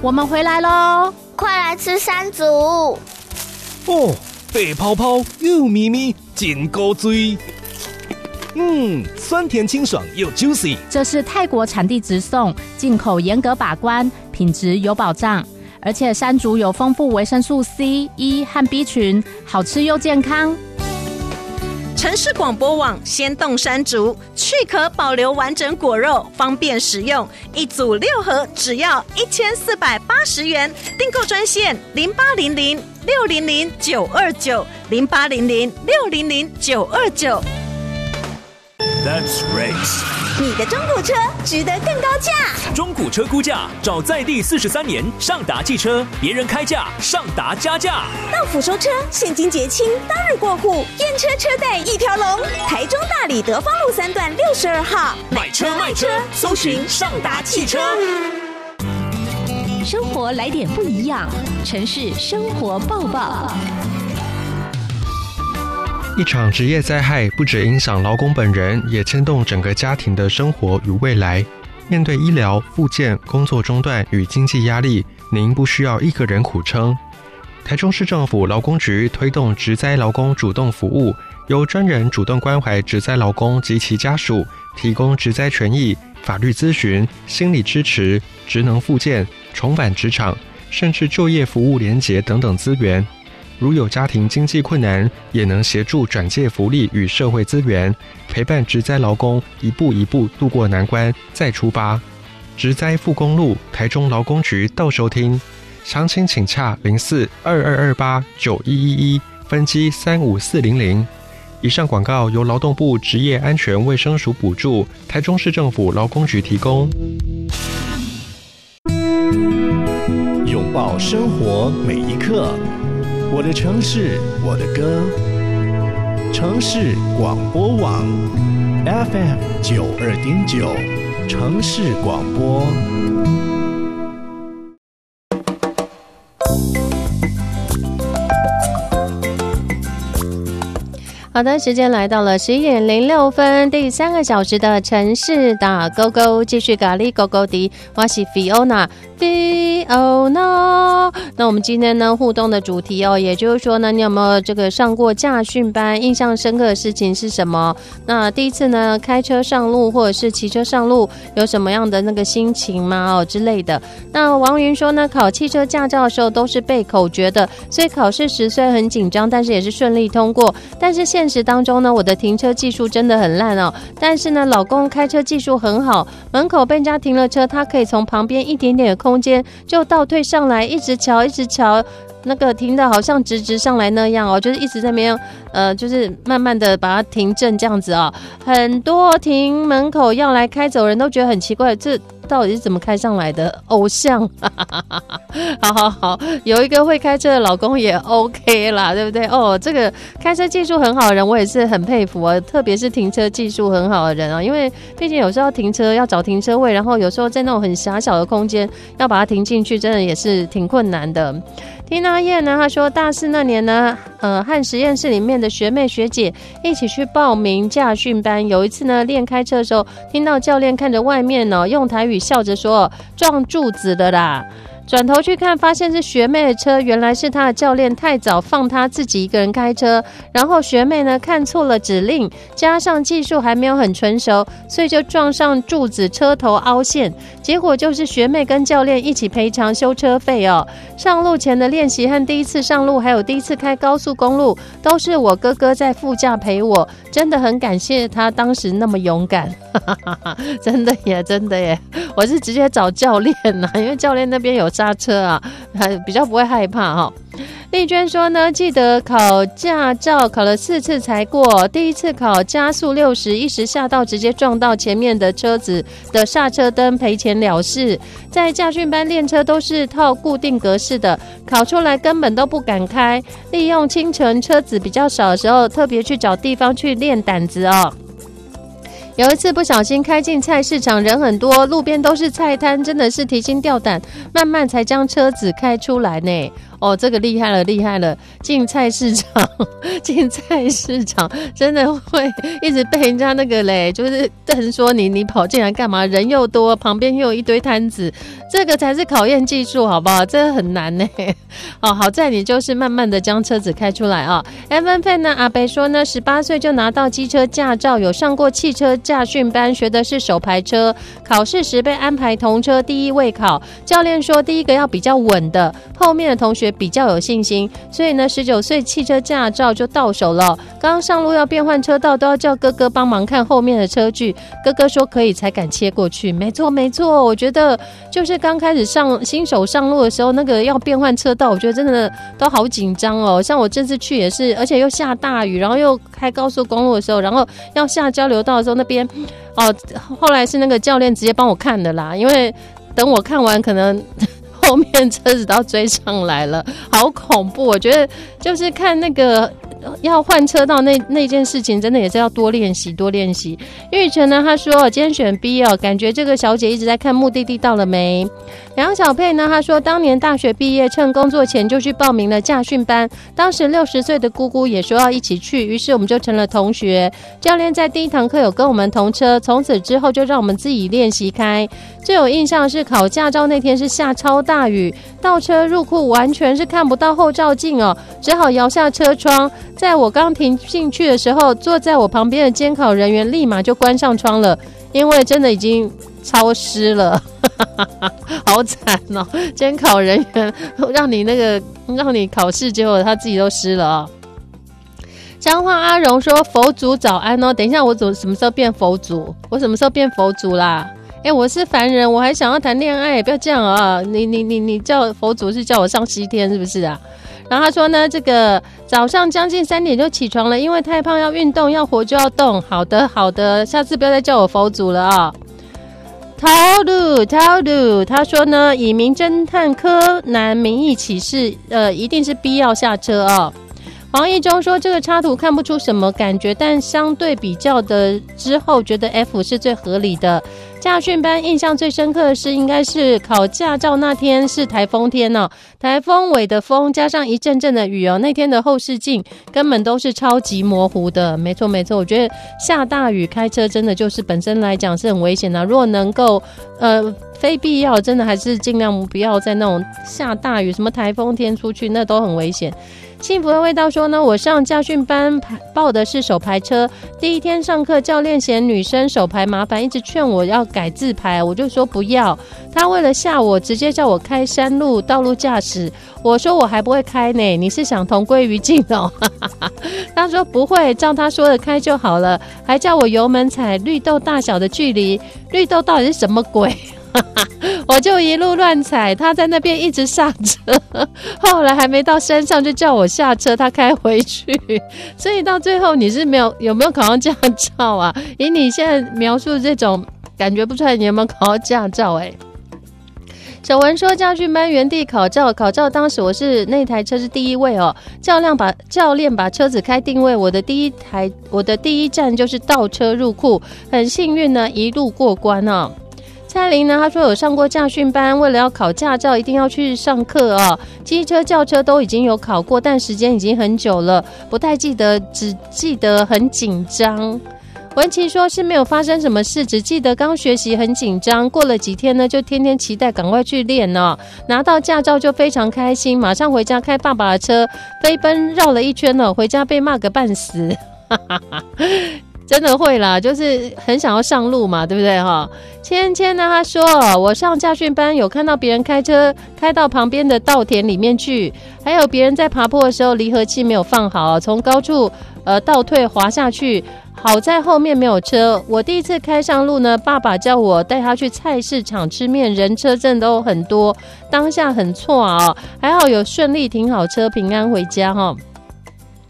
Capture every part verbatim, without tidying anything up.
我们回来咯， 快来吃山竹！ 哦，白泡泡又咪咪，真够醉。嗯，酸甜清爽又 juicy。 这是泰国产地直送，进口严格把关，品质有保障。而且山竹有丰富维生素 C、E 和 B 群，好吃又健康。 城市广播网鲜冻山竹，去壳保留完整果肉，方便食用。一组六盒，只要一千四百八十元。订购专线零八零零六零零九二九零八零零六零零九二九。 That's race。 你的中古车值得更高价。 中古车估价找在地四十三年上达汽车，别人开价，上达加价。 到府收车，现金结清，当日过户，验车车贷一条龙。台中大里德芳路三段六十二号， 买车卖车，搜寻上达汽车。 生活来点不一样，城市生活报报。 一场职业灾害不只影响劳工本人，也牵动整个家庭的生活与未来。面对医疗、复健、工作中断与经济压力，您不需要一个人苦撑。台中市政府劳工局推动职灾劳工主动服务，由专人主动关怀职灾劳工及其家属，提供职灾权益、法律咨询、心理支持、职能复健、重返职场，甚至就业服务连结等等资源。如有家庭经济困难，也能协助转介福利与社会资源，陪伴职灾劳工一步一步度过难关，再出发。职灾复工路台中劳工局到收听，详情请洽零四二二二八九一一一分机三五四零零。以上广告由劳动部职业安全卫生署补助，台中市政府劳工局提供。 拥抱生活每一刻。我的城市，我的歌。城市广播网 F M 九二点九，城市广播。 好的，时间来到了十一点零六分，第三个小时的城市打勾勾，继续咖喱勾勾的，我是 Fiona Fiona。那我们今天呢互动的主题哦，也就是说呢，你有没有这个上过驾训班？印象深刻的事情是什么？那第一次呢开车上路或者是骑车上路，有什么样的那个心情吗？哦之类的。那王云说呢，考汽车驾照的时候都是背口诀的，所以考试时虽然很紧张，但是也是顺利通过。但是现实当中呢，我的停车技术真的很烂哦。但是呢，老公开车技术很好，门口被人家停了车，他可以从旁边一点点的空间就倒退上来，一直瞧一直瞧，那个停的好像直直上来那样哦，就是一直在那边呃，就是慢慢的把它停正这样子哦。很多停门口要来开走人都觉得很奇怪，这到底是怎么开上来的？偶像，好好好，有一个会开车的老公也 OK 啦，对不对？哦，这个开车技术很好的人，我也是很佩服啊，特别是停车技术很好的人啊，因为毕竟有时候停车要找停车位，然后有时候在那种很狭小的空间要把它停进去，真的也是挺困难的。缇娜叶呢，她说大四那年呢，呃，和实验室里面的学妹学姐一起去报名驾训班。有一次呢，练开车的时候，听到教练看着外面哦，用台语笑着说：“撞柱子的啦。”转头去看，发现是学妹的车，原来是她的教练太早放她自己一个人开车，然后学妹呢看错了指令，加上技术还没有很纯熟，所以就撞上柱子，车头凹陷，结果就是学妹跟教练一起赔偿修车费哦。上路前的练习和第一次上路，还有第一次开高速公路，都是我哥哥在副驾陪我，真的很感谢他当时那么勇敢，真的耶，真的耶，我是直接找教练啊，因为教练那边有刹车啊，比较不会害怕哈、哦。丽娟说呢，记得考驾照考了四次才过，第一次考加速六十，一时吓到直接撞到前面的车子的刹车灯，赔钱了事。在驾训班练车都是套固定格式的，考出来根本都不敢开，利用清晨车子比较少的时候，特别去找地方去练胆子哦。有一次不小心开进菜市场，人很多，路边都是菜摊，真的是提心吊胆，慢慢才将车子开出来呢。 哦，这个厉害了，厉害了！进菜市场，进菜市场真的会一直被人家那个嘞，就是瞪说你你跑进来干嘛？人又多，旁边又有一堆摊子，这个才是考验技术，好不好？这个很难呢。哦，好在你就是慢慢的将车子开出来啊。Evan Fan 呢，阿北说呢，十八岁就拿到机车驾照，有上过汽车驾训班，学的是手排车，考试时被安排同车第一位考，教练说第一个要比较稳的，后面的同学比较有信心，所以呢，十九岁汽车驾照就到手了。刚上路要变换车道，都要叫哥哥帮忙看后面的车距，哥哥说可以才敢切过去。没错没错，我觉得就是刚开始上新手上路的时候，那个要变换车道，我觉得真的都好紧张哦。像我这次去也是，而且又下大雨，然后又开高速公路的时候，然后要下交流道的时候，那边哦，后来是那个教练直接帮我看的啦，因为等我看完可能后面车子都要追上来了，好恐怖！我觉得就是看那个要换车道那那件事情，真的也是要多练习，多练习。玉成呢，他说今天选 B 哦，感觉这个小姐一直在看目的地到了没。梁小佩呢，他说当年大学毕业，趁工作前就去报名了驾训班，当时六十岁的姑姑也说要一起去，于是我们就成了同学。教练在第一堂课有跟我们同车，从此之后就让我们自己练习开。最有印象是考驾照那天是下超大雨，倒车入库完全是看不到后照镜哦，只好摇下车窗。在我刚停进去的时候，坐在我旁边的监考人员立马就关上窗了，因为真的已经超湿了，好惨哦！监考人员让你那个让你考试，结果他自己都湿了啊、哦。彰化阿荣说：“佛祖早安哦，等一下我怎什么时候变佛祖？我什么时候变佛祖啦？哎，我是凡人，我还想要谈恋爱，不要这样啊！你你你你叫佛祖是叫我上西天是不是啊？”然后他说呢，这个早上将近三点就起床了，因为太胖要运动，要活就要动。好的好的，下次不要再叫我佛祖了啊。陶鲁陶鲁，他说呢，以名侦探柯南名义起事，呃，一定是 B 要下车啊。黄义中说，这个插图看不出什么感觉，但相对比较的之后，觉得 F 是最合理的。驾训班印象最深刻的是，应该是考驾照那天是台风天哦，台风尾的风加上一阵阵的雨哦，那天的后视镜根本都是超级模糊的。没错没错，我觉得下大雨开车真的就是本身来讲是很危险的、啊。如果能够呃非必要，真的还是尽量不要在那种下大雨、什么台风天出去，那都很危险。幸福的味道说呢，我上驾训班报的是手排车，第一天上课，教练嫌女生手排麻烦，一直劝我要改自排，我就说不要。他为了吓我，直接叫我开山路道路驾驶，我说我还不会开呢，你是想同归于尽哦？他说不会，照他说的开就好了，还叫我油门踩绿豆大小的距离，绿豆到底是什么鬼？我就一路乱踩，他在那边一直上车，后来还没到山上就叫我下车，他开回去，所以到最后你是没有有没有考上驾照啊？以你现在描述这种，感觉不出来你有没有考到驾照哎、欸。小文说，驾训班原地考照，考照当时我是那台车是第一位哦，教练把教练把车子开定位，我的第一台我的第一站就是倒车入库，很幸运呢，一路过关哦。蔡琳呢，她说有上过驾训班，为了要考驾照一定要去上课哦。机车、轿车都已经有考过，但时间已经很久了，不太记得，只记得很紧张。文琪说是没有发生什么事，只记得刚学习很紧张，过了几天呢，就天天期待赶快去练哦。拿到驾照就非常开心，马上回家开爸爸的车，飞奔绕了一圈哦，回家被骂个半死。真的会啦，就是很想要上路嘛，对不对哈？芊芊呢，他说我上驾训班有看到别人开车开到旁边的稻田里面去，还有别人在爬坡的时候离合器没有放好，从高处呃倒退滑下去，好在后面没有车。我第一次开上路呢，爸爸叫我带他去菜市场吃面，人车阵都很多，当下很错啊，还好有顺利停好车，平安回家哈。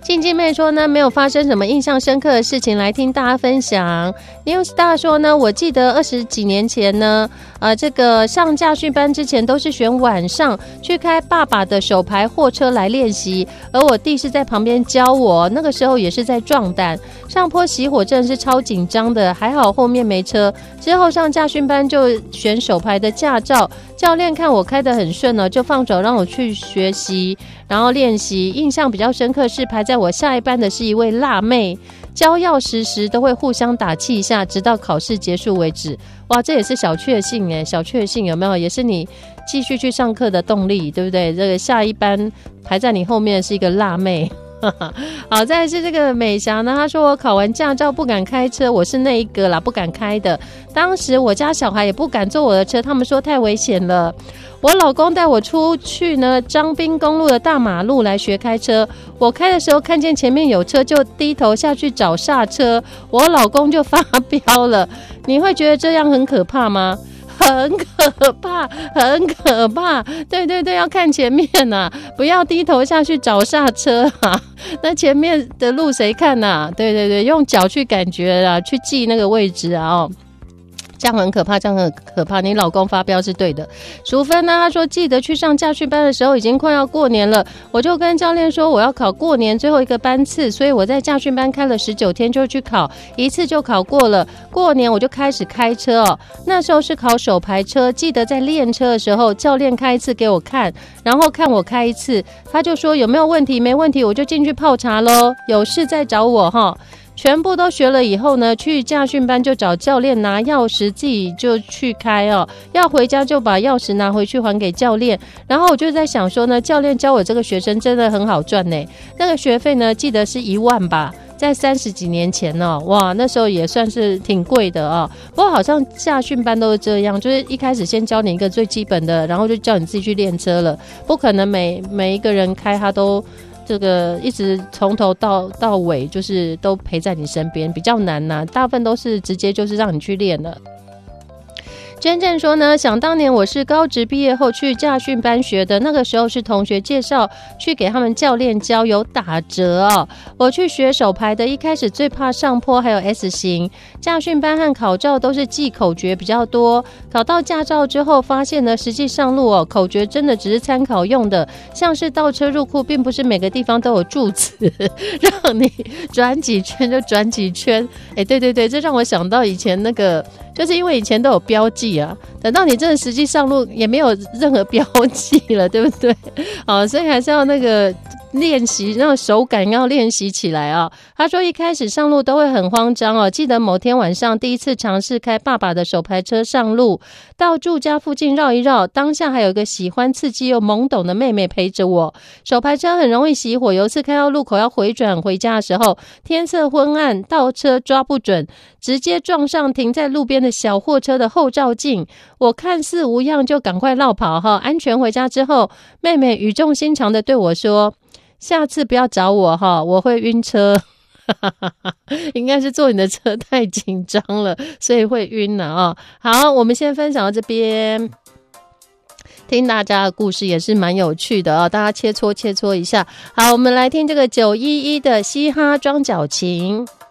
静静妹说呢，没有发生什么印象深刻的事情，来听大家分享。News 大说呢，我记得二十几年前呢，呃，这个上驾训班之前都是选晚上去开爸爸的手排货车来练习，而我弟是在旁边教我，那个时候也是在壮胆，上坡熄火真的是超紧张的，还好后面没车。之后上驾训班就选手排的驾照，教练看我开得很顺呢，就放手让我去学习，然后练习。印象比较深刻是排在我下一班的是一位辣妹，交钥匙时都会互相打气一下，直到考试结束为止。哇，这也是小确幸耶，小确幸有没有？也是你继续去上课的动力，对不对？这个下一班排在你后面是一个辣妹。好，再来是这个美霞呢，她说我考完驾照不敢开车，我是那一个啦，不敢开的。当时我家小孩也不敢坐我的车，他们说太危险了。我老公带我出去呢彰滨公路的大马路来学开车，我开的时候看见前面有车就低头下去找刹车，我老公就发飙了。你会觉得这样很可怕吗？很可怕，很可怕。对对对，要看前面啊，不要低头下去找刹车啊。那前面的路谁看啊？对对对，用脚去感觉啊，去记那个位置啊。哦，这样很可怕，这样很可怕。你老公发飙是对的。淑芬呢，他说记得去上驾训班的时候已经快要过年了，我就跟教练说我要考过年最后一个班次，所以我在驾训班开了十九天就去考，一次就考过了。过年我就开始开车哦，那时候是考手排车，记得在练车的时候，教练开一次给我看，然后看我开一次，他就说有没有问题，没问题我就进去泡茶咯，有事再找我哈。全部都学了以后呢，去驾训班就找教练拿钥匙，自己就去开哦。要回家就把钥匙拿回去还给教练。然后我就在想说呢，教练教我这个学生真的很好赚呢。那个学费呢，记得是一万吧，在三十几年前哦，哇，那时候也算是挺贵的哦。不过好像驾训班都是这样，就是一开始先教你一个最基本的，然后就叫你自己去练车了。不可能每每一个人开他都。这个一直从头到到尾就是都陪在你身边，比较难呐、啊，大部分都是直接就是让你去练了。真正说呢，想当年我是高职毕业后去驾训班学的，那个时候是同学介绍去给他们教练教，有打折哦。我去学手排的，一开始最怕上坡还有 S 型，驾训班和考照都是记口诀比较多，考到驾照之后发现呢，实际上路哦，口诀真的只是参考用的，像是倒车入库，并不是每个地方都有柱子让你转几圈就转几圈。哎，对对对，这让我想到以前那个，就是因为以前都有标记啊，等到你真的实际上路也没有任何标记了，对不对？好，所以还是要那个练习，那种手感要练习起来啊。他说一开始上路都会很慌张哦，记得某天晚上第一次尝试开爸爸的手排车上路，到住家附近绕一绕，当下还有一个喜欢刺激又懵懂的妹妹陪着我。手排车很容易熄火，有一次开到路口要回转回家的时候，天色昏暗，倒车抓不准，直接撞上停在路边的小货车的后照镜，我看似无恙就赶快绕跑哈。安全回家之后，妹妹语重心长的对我说，下次不要找我哈，我会晕车。应该是坐你的车太紧张了，所以会晕了啊。好，我们先分享到这边，听大家的故事也是蛮有趣的啊，大家切磋切磋一下。好，我们来听这个九一一的嘻哈装脚琴。